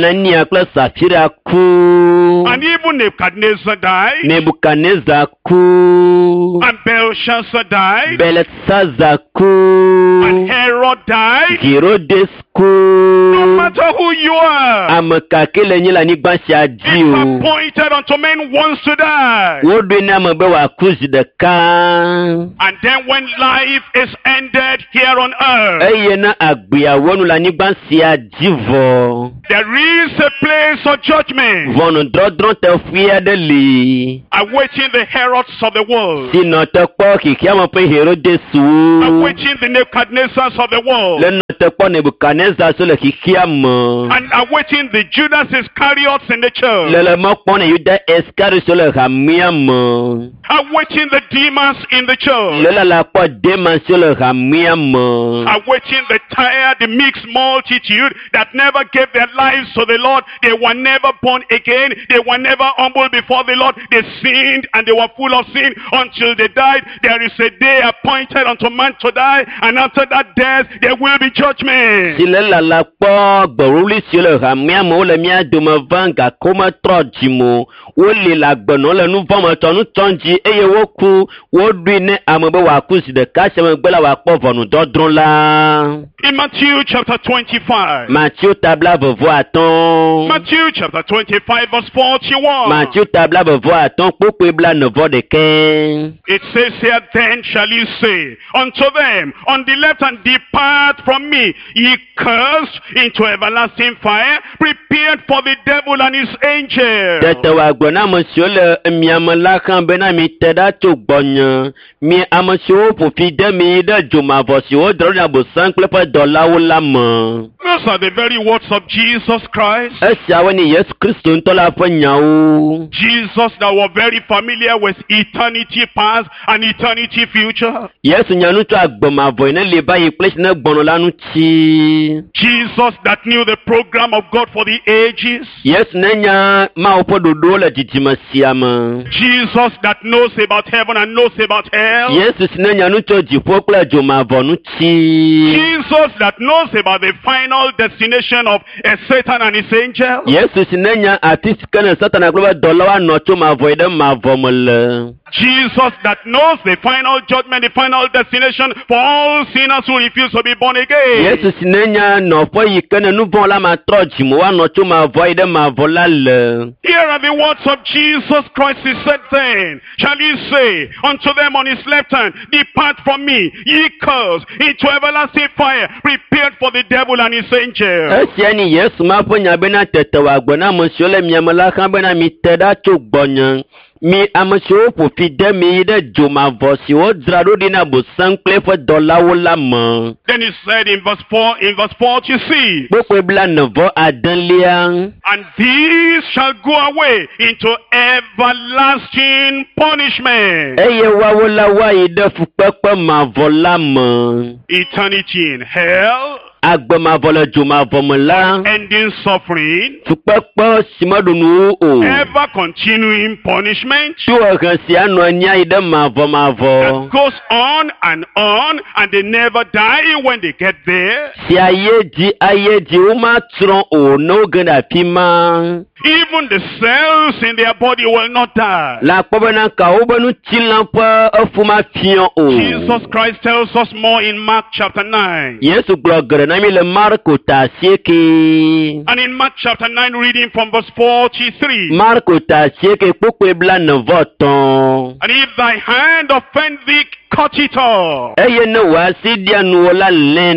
even Nebuchadnezzar died. And Belshazzar died. And Herod died. No matter who you are, it's appointed unto men once to die. And then when life is ended here on earth, there is a place of judgment awaiting the Herods of the world, awaiting the Nebuchadnezzars of the world, and awaiting the Judas Iscariots in the church, awaiting the demons in the church, awaiting the tired, the mixed multitude that never gave their lives to the Lord. They were never born again. They were never humble before the Lord. They sinned and they were full of sin until they died. There is a day appointed unto man to die, and after that death there will be judgment. In Matthew chapter 25. Matthew chapter 25 verse 41. It says here, then shall he say unto them on the left hand, depart from me, ye cursed, into everlasting fire, prepared for the devil and his angels. Those are the very words of Jesus Christ. Jesus that were very familiar with eternity past and eternity future. Jesus that knew the program of God for the ages. Jesus that knows about heaven and knows about hell. Jesus that knows about the final destination of Satan and his angels. Jesus that knows the final judgment, the final destination for all sinners who refuse to be born again. Here are the words of Jesus Christ. He said then, shall he say unto them on his left hand, depart from me, ye cursed, into everlasting fire, prepared for the devil and his angels. Then he said in verse 4, in verse 46, and these shall go away into everlasting punishment, eternity in hell, ending suffering, ever continuing punishment that goes on, and they never die when they get there. Even the cells in their body will not die. Jesus Christ tells us more in Mark chapter 9. And in Mark chapter 9, reading from verse 43. And if thy hand offend thee, cut it off. eye ne w'asidia nu la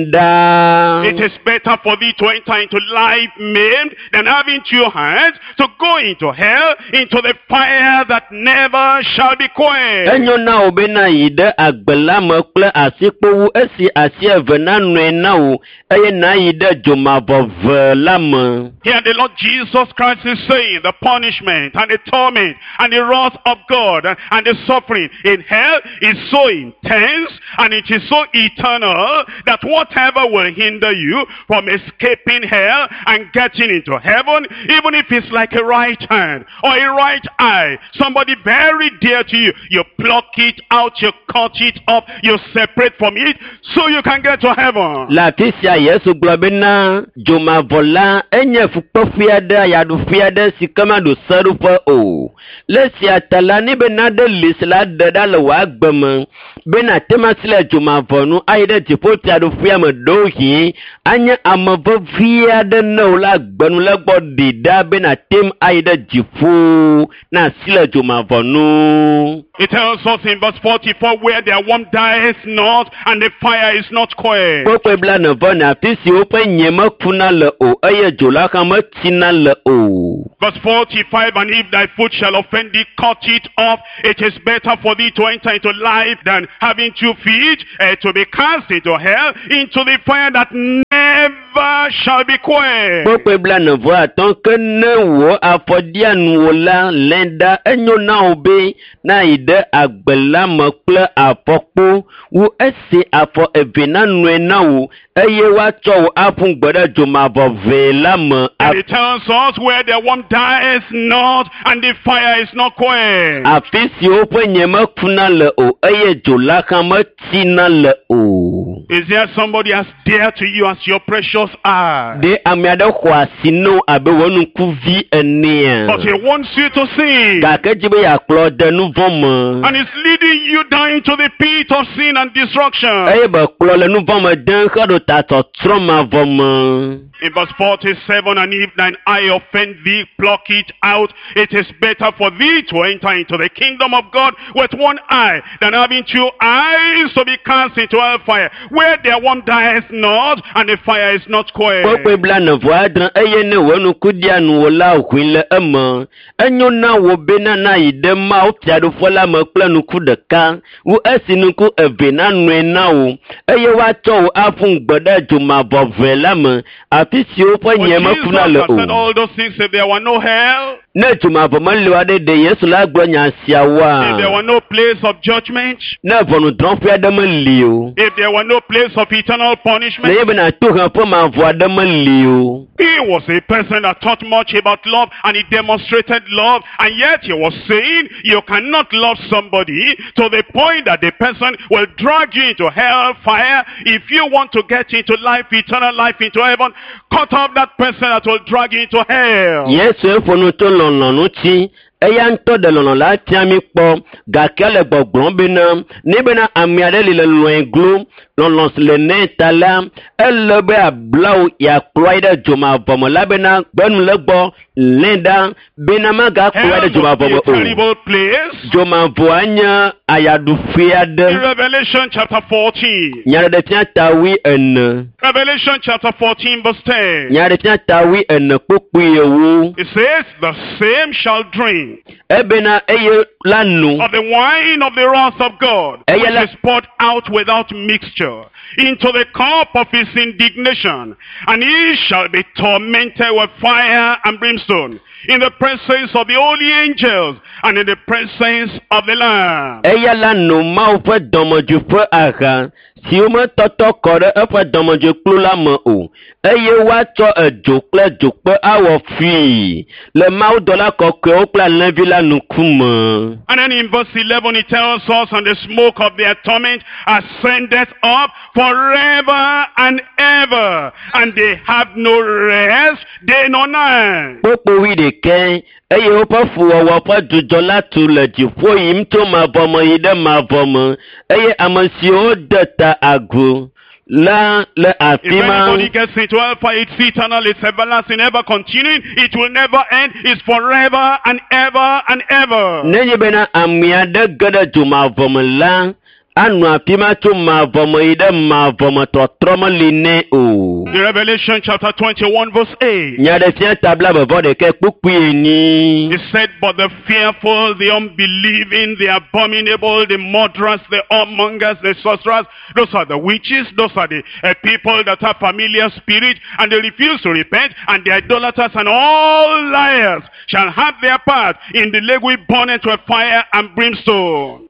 lenda. It is better for thee to enter into life maimed than having 2 hands to go into hell, into the fire that never shall be quenched. Enyo na obena yide agbela mokle asikpowu esi asieve na nwe na o eye na yide jomavove lame. Here the Lord Jesus Christ is saying the punishment and the torment and the wrath of God and the suffering in hell is so intense and it is so eternal that whatever will hinder you from escaping hell and getting into heaven, even if it's like a right hand or a right eye, somebody very dear to you, you pluck it out, you cut it off, you separate from it so you can get to heaven. La kisia Yesu globena jomavola enye fukpofiade ayadufiade sikama do sarufa o. Lesi atala ni benade lisla dada le wagbeme bena temasile jomavonu aide tipoti adufia medohi anya amavoviade no la gbenu le gbodi da bena tem aide jifu na sile jomavonu. It tells us in verse 44 where their worm dies not and the fire is not quenched. Pope bla ne vona fisi ope nyema kuna le o eye jola kama tina le o. Verse 45, and if thy foot shall offend thee, cut it off. It is better for thee to enter into life than having 2 feet to be cast into hell, into the fire that never shall be quenched. Pope bla ne voa tonke ne wo afodia nuola lenda enyo na obe na ide agbela mokle afokpo wo esi afo evena nwe na wo eye wa cho afun gbede jomavove lame. And it tells us where the worm dies not and the fire is not quenched. Afisi ope nyema kuna le o eye jola kama tina le o. Is there somebody as dear to you as your precious eye? De amiade kwa sino abe wonu kuvi enia. But he wants you to sin. Gake jibe ya klode nu vome. And it's leading you down into the pit of sin and destruction. Eye be klole nu vome den kado tato troma vome. In verse 47, and if thine eye offend thee, pluck it out. It is better for thee to enter into the kingdom of God with 1 eye than having 2 eyes to be cast into hellfire, where their one dies not and the fire is not quenched. Pope bla ne voadran eye ne wonu kudia nu wola okwile ema. Enyo na wo bena na ide ma o piado fola me kple nuku deka. Wo esi nuku eve na nwe na wo. Eye wa cho afun gbede jomavove lame. Afisi opo nyema kuna le o. Said all those things if there were no hell. Ne jomavome le wade de Yesu la glo nya siawa. If there were no place of judgment. Ne vonu dronfia de me liu. If there were no place of eternal punishment. Ne yebe na to han po ma vo de me liu. He was a person that taught much about love and he demonstrated love, and yet he was saying you cannot love somebody to the point that the person will drag you into hellfire. If you want to get into life, eternal life, into heaven, cut off that person that will drag you into hell. Yes, fonu to lonlonu ti eya nto de lono la tiami po gakele gbogbon bena ni bena amiade le loenglu lolons le netala elebe ablau ya kloide joma bomo la bena benu legbo lenda bena maga kloide joma bomo o terrible place. joma voanya ayadu fiade. In Revelation chapter 14. Nyare de tia tawi en. Revelation chapter 14 verse 10. Nyare tia tawi en popu yewu. It says the same shall drink Ebena eye lanu. of the wine of the wrath of God, which is poured out without mixture into the cup of his indignation, and he shall be tormented with fire and brimstone in the presence of the holy angels and in the presence of the Lamb. Eya lanu ma ufe domoju fe aha. Si ume toto kore efe domoju klula me o. Eye wa cho ejo kple jokpe awo fi. Le ma dola kokwe o kple levi la nukume. And then in verse 11 it tells us, and the smoke of their torment ascendeth up forever and ever, and they have no rest day nor night. Popo wi de ken. Eye opa fuwa wapa jujola tu le jifo yim to ma vomo yide ma vomo. Eye amansi o deta agu. La le If afima. anybody gets into hellfire, it's eternal, it's everlasting, ever continuing, it will never end, it's forever and ever and ever. Nenye bena amiade gada juma vomo la. The Revelation chapter 21 verse 8. He said, but the fearful, the unbelieving, the abominable, the murderers, the whoremongers, the sorcerers, those are the witches, those are the people that have familiar spirit, and they refuse to repent, and the idolaters and all liars shall have their part in the lake with burning with fire and brimstone.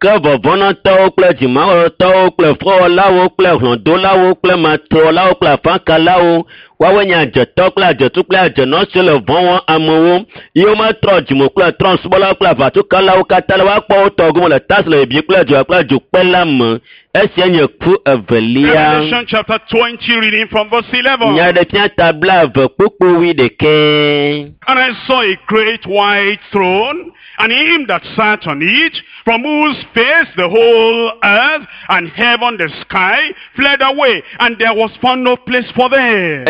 Revelation chapter 20 reading from verse 11. And I saw a great white throne, and him that sat on it, from whose face the whole earth and heaven, the sky, fled away, and there was found no place for them.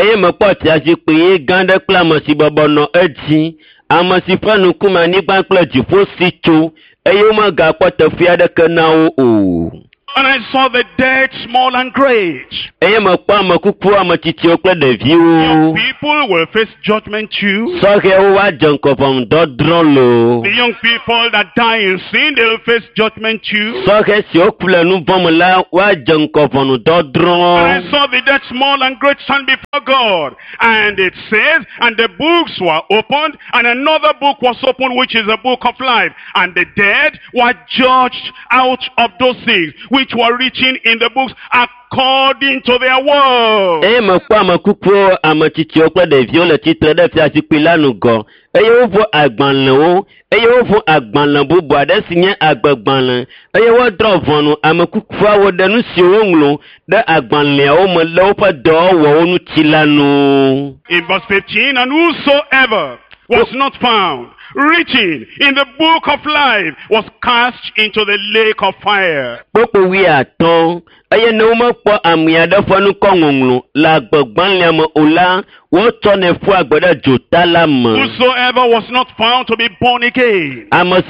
And I saw the dead, small and great. Young people will face judgment too. The young people that die in sin, they will face judgment too. And I saw the dead, small and great, stand before God. And it says, and the books were opened, and another book was opened, which is the book of life. And the dead were judged out of those things which were written in the books according to their works. In verse 15, and whosoever was not found written in the book of life was cast into the lake of fire. Whosoever was not found to be born again.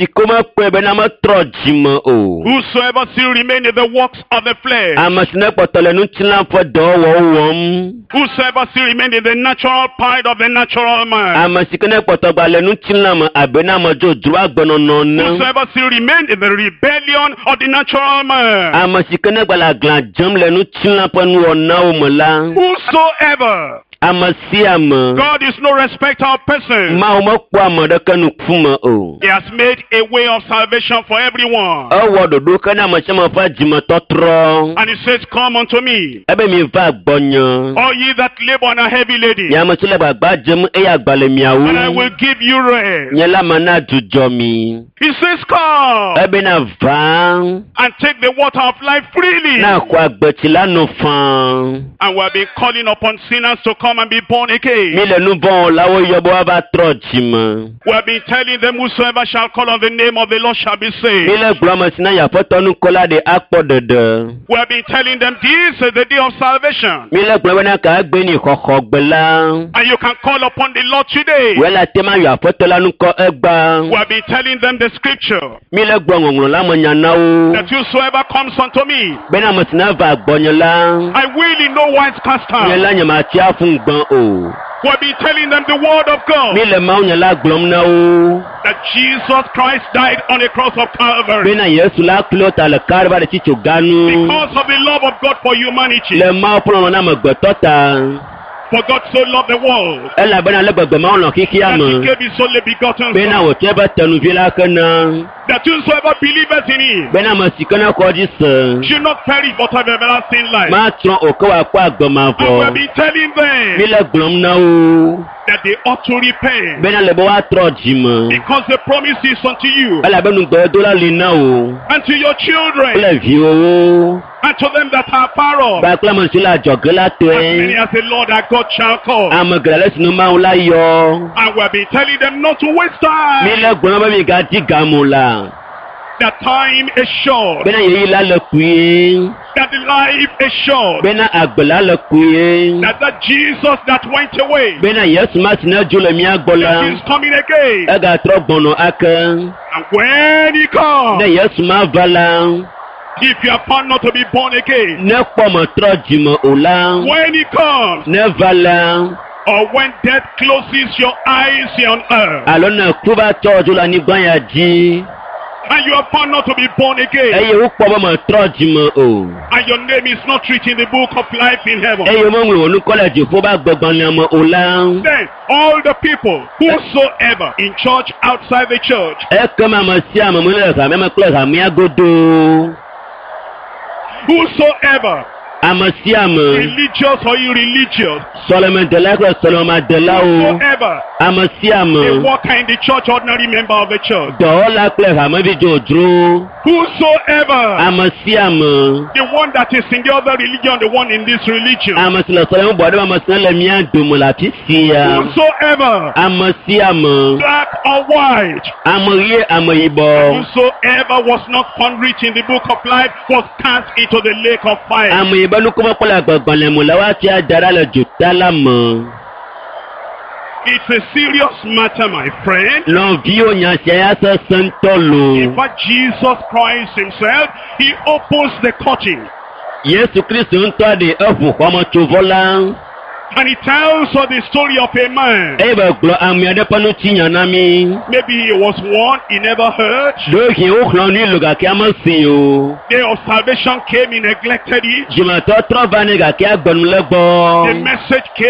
Whosoever still remained in the works of the flesh. Whosoever still remained in the natural part of the natural man. Whosoever still remained in the rebellion of the natural man. Whosoever. God is no respecter of persons. He has made a way of salvation for everyone. And he says, come unto me, all ye that labor and are heavy laden, and I will give you rest. He says, come and take the water of life freely. And we have been calling upon sinners to come and be born again. We have been telling them, whosoever shall call on the name of the Lord shall be saved. We have been telling them, this is the day of salvation. And you can call upon the Lord today. We have been telling them the scripture, that whosoever comes unto me, I will in no wise cast out. We'll be telling them the word of God, that Jesus Christ died on the cross of Calvary because of the love of God for humanity. For God so loved the world that he gave his only begotten Son, that whosoever believeth in him should not perish but have everlasting life. And we'll be telling them that they ought to repent, because the promise is unto you and to your children and to them that are far off, as many as the Lord our God shall call. And we'll be telling them not to waste time. That time is short. That the life is short. That Jesus that went away, that is coming again. And when he comes, if you are found not to be born again, ne kpɔmɔ trɔ dzime o la, when he comes, ne va la, or when death closes your eyes here on earth, alo ne ku va tɔ dzo le anyigba ya dzi, and you are found not to be born again, eye wokpɔ be me trɔ dzime o, and your name is not written in the book of life in heaven, eye meŋlɔ wò nukɔ le dziƒo be agbegbalẽa me o la, then all the people whosoever in church, outside the church, ekema ame sia ame me le hamea me kple hamea godo, whosoever, ame sia ame, religious or irreligious, sɔlemedela kple sɔlemedelawo, whosoever, ame sia a ame, worker in the church, ordinary member of the church, dɔwɔla kple hamevi dzodzro, whosoever, ame sia ame, the one that is in the other religion, the one in this religion, ame si le sɔleme bɔ ɖe ame si le mía dome le afi sia, whosoever, ame sia ame, black or white, ame ɣie ame yibɔ, whosoever was not found written in the book of life was cast into the lake of fire. ame yibɔ nukɔmɔ le agbegbalẽ me le woafi ada ɖa le dzota la me. It's a serious matter, my friend. Nɔviwo nya sia ya sesẽ ŋutɔ In lo. fact, Jesus Christ himself, he opens the curtain Yesu Kristo ŋutɔ ɖe eʋu xɔmetsovɔ la, and he tells us the story of a man. eye be gblɔ ame aɖe ƒe nutsinya na mí. Maybe he was one he never heard. Ɖohi woxlɔ nui lo gake ame si o. Day of salvation came, he neglected it. Dzimetɔ trɔ va nɛ gake agbenu le The gbɔ. message came.